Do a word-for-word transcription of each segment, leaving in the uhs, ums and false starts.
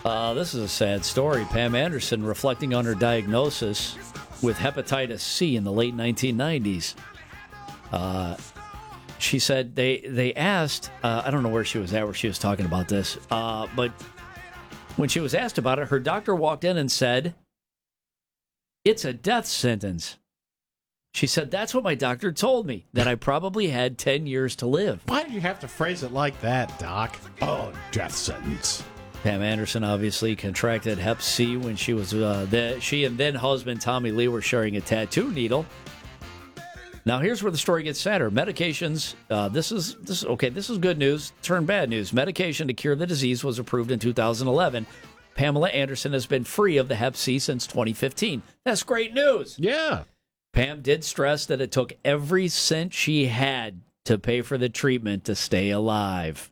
Uh, this is a sad story. Pam Anderson reflecting on her diagnosis with hepatitis C in the late nineteen nineties. Uh, she said they they asked, uh, I don't know where she was at, where she was talking about this, uh, but when she was asked about it, her doctor walked in and said, "It's a death sentence." She said, "That's what my doctor told me, that I probably had ten years to live." Why did you have to phrase it like that, Doc? Oh, death sentence. Pam Anderson obviously contracted hep C when she was, uh, the, she and then husband Tommy Lee were sharing a tattoo needle. Now, here's where the story gets sadder. Medications, uh, this is, this okay, this is good news, turn bad news. Medication to cure the disease was approved in two thousand eleven. Pamela Anderson has been free of the hep C since twenty fifteen. That's great news. Yeah. Pam did stress that it took every cent she had to pay for the treatment to stay alive.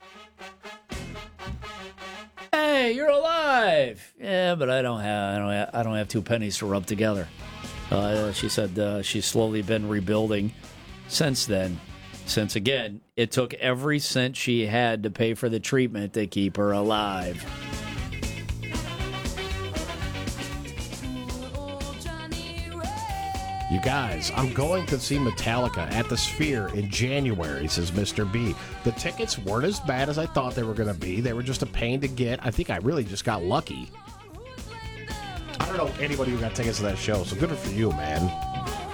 Hey, you're alive. Yeah, but I don't have I don't have, I don't have two pennies to rub together. Uh, she said uh, she's slowly been rebuilding since then. Since, again, it took every cent she had to pay for the treatment to keep her alive. You guys, I'm going to see Metallica at the Sphere in January, says Mister B. The tickets weren't as bad as I thought they were going to be. They were just a pain to get. I think I really just got lucky. I don't know anybody who got tickets to that show, so good for you, man.